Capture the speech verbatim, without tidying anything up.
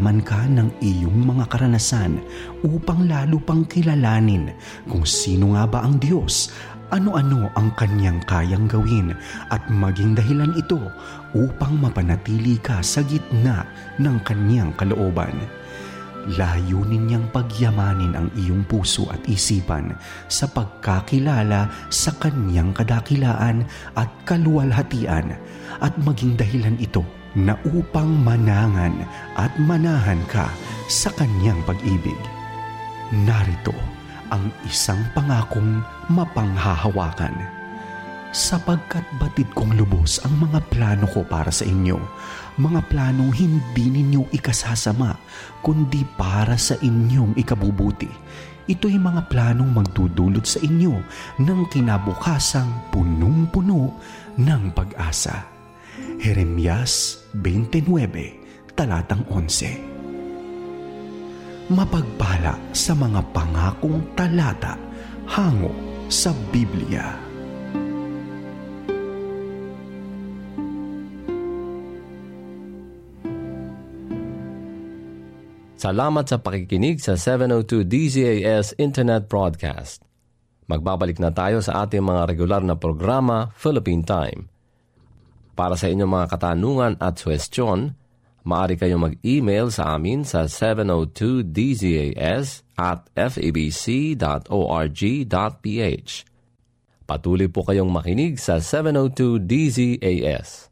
maglalaman ka ng iyong mga karanasan upang lalo pang kilalanin kung sino nga ba ang Diyos, ano-ano ang Kanyang kayang gawin at maging dahilan ito upang mapanatili ka sa gitna ng Kanyang kalooban. Layunin niyang pagyamanin ang iyong puso at isipan sa pagkakilala sa Kanyang kadakilaan at kaluwalhatian at maging dahilan ito na upang manangan at manahan ka sa Kanyang pag-ibig. Narito ang isang pangakong mapanghahawakan. Sapagkat batid kong lubos ang mga plano ko para sa inyo, mga planong hindi ninyo ikasasama, kundi para sa inyong ikabubuti. Ito'y mga planong magdudulot sa inyo ng kinabukasang punong-puno ng pag-asa. Jeremias twenty-nine, talatang eleven. Mapagpala sa mga pangakong talata hango sa Biblia. Salamat sa pakikinig sa seven oh two D Z A S Internet Broadcast. Magbabalik na tayo sa ating mga regular na programa, Philippine Time. Para sa inyong mga katanungan at suwestyon, maaari kayong mag-email sa amin sa seven oh two D Z A S at f a b c dot org dot p h. Patuloy po kayong makinig sa seven oh two D Z A S.